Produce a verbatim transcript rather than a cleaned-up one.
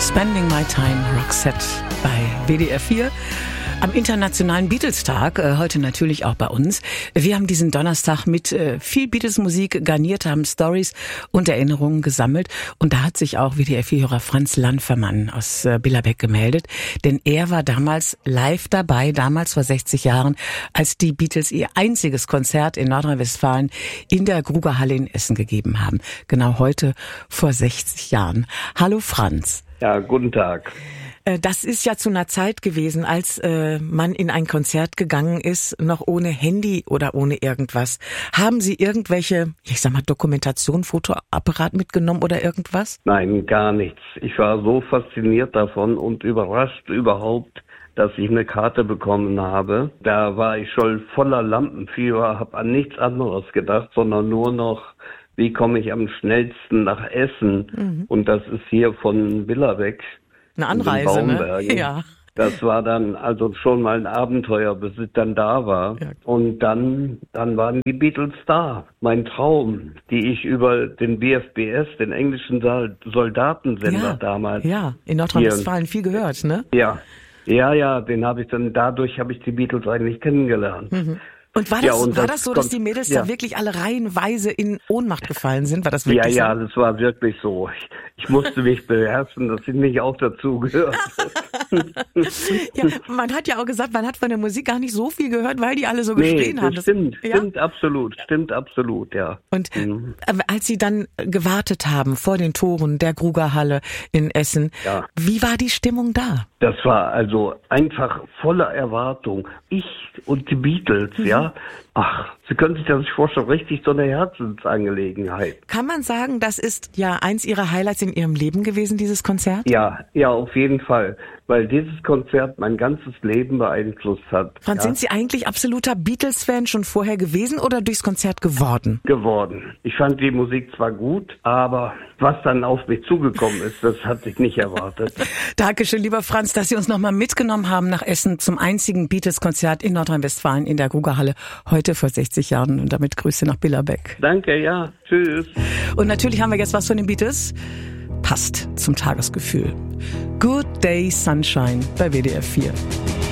Spending My Time, Roxette bei W D R vier. Am Internationalen Beatles-Tag, äh, heute natürlich auch bei uns. Wir haben diesen Donnerstag mit äh, viel Beatles-Musik garniert, haben Stories und Erinnerungen gesammelt. Und da hat sich auch W D R vier-Hörer Franz Lanfermann aus äh, Billerbeck gemeldet. Denn er war damals live dabei, damals vor sechzig Jahren, als die Beatles ihr einziges Konzert in Nordrhein-Westfalen in der Grugerhalle in Essen gegeben haben. Genau heute vor sechzig Jahren. Hallo Franz. Ja, guten Tag. Das ist ja zu einer Zeit gewesen, als äh, man in ein Konzert gegangen ist, noch ohne Handy oder ohne irgendwas. Haben Sie irgendwelche, ich sag mal, Dokumentation, Fotoapparat mitgenommen oder irgendwas? Nein, gar nichts. Ich war so fasziniert davon und überrascht überhaupt, dass ich eine Karte bekommen habe. Da war ich schon voller Lampenfieber, habe an nichts anderes gedacht, sondern nur noch, wie komme ich am schnellsten nach Essen? Mhm. Und das ist hier von Billerbeck. Eine Anreise, ne? Ja. Das war dann also schon mal ein Abenteuer, bis ich dann da war. Ja. Und dann, dann waren die Beatles da. Mein Traum, die ich über den B F B S, den englischen Soldatensender ja. damals. Ja, in Nordrhein-Westfalen viel gehört, ne? Ja, ja, ja, den habe ich dann, dadurch habe ich die Beatles eigentlich kennengelernt. Mhm. Und war das, ja, und war das, das so, dass die Mädels ja. da wirklich alle reihenweise in Ohnmacht gefallen sind? War das wirklich ja, so? Ja, das war wirklich so. Ich, ich musste mich beherrschen, dass ich nicht auch dazu gehört. Ja, man hat ja auch gesagt, man hat von der Musik gar nicht so viel gehört, weil die alle so nee, geschrien haben. Das stimmt, ja? stimmt absolut, stimmt absolut, ja. Und mhm. als Sie dann gewartet haben vor den Toren der Grugerhalle in Essen, ja. wie war die Stimmung da? Das war also einfach voller Erwartung. Ich und die Beatles, mhm. ja. Ach, Sie können sich das nicht vorstellen, richtig so eine Herzensangelegenheit. Kann man sagen, das ist ja eins Ihrer Highlights in Ihrem Leben gewesen, dieses Konzert? Ja, ja, auf jeden Fall, weil dieses Konzert mein ganzes Leben beeinflusst hat. Franz, ja. sind Sie eigentlich absoluter Beatles-Fan schon vorher gewesen oder durchs Konzert geworden? Geworden. Ich fand die Musik zwar gut, aber was dann auf mich zugekommen ist, das hatte ich nicht erwartet. Dankeschön, lieber Franz, dass Sie uns nochmal mitgenommen haben nach Essen zum einzigen Beatles-Konzert in Nordrhein-Westfalen in der Grugerhalle. Heute vor sechzig Jahren und damit Grüße nach Billerbeck. Danke, ja. Tschüss. Und natürlich haben wir jetzt was von den Beatles. Passt zum Tagesgefühl. Good Day Sunshine bei W D R vier.